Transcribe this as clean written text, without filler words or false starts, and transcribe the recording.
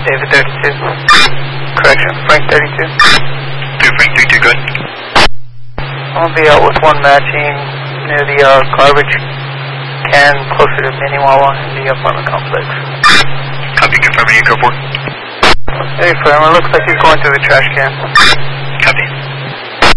David 32. Correction, Frank 32. Frank 32, good. I'm going to be out with one matching near the garbage can closer to Mini Wawa in the apartment complex. Copy, confirming your code 4. Hey, Firm, it looks like he's going through the trash can. Copy.